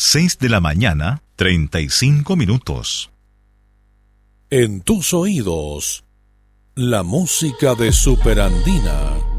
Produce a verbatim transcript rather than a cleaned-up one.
seis de la mañana, treinta y cinco minutos. En tus oídos, la música de Superandina.